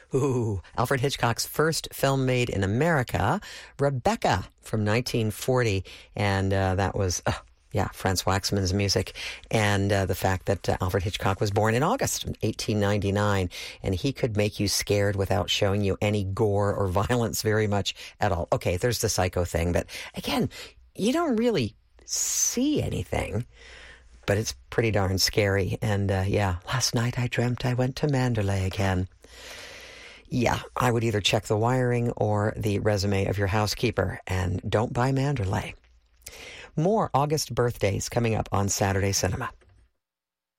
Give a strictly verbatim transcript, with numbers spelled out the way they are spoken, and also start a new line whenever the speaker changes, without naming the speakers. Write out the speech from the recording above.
Ooh, Alfred Hitchcock's first film made in America, Rebecca, from nineteen forty. And uh, that was, uh, yeah, Franz Waxman's music. And uh, the fact that uh, Alfred Hitchcock was born in August eighteen ninety-nine. And he could make you scared without showing you any gore or violence very much at all. Okay, there's the Psycho thing. But again, you don't really see anything. But it's pretty darn scary. And uh, yeah, last night I dreamt I went to Mandalay again. Yeah, I would either check the wiring or the resume of your housekeeper. And don't buy Mandalay. More August birthdays coming up on Saturday Cinema.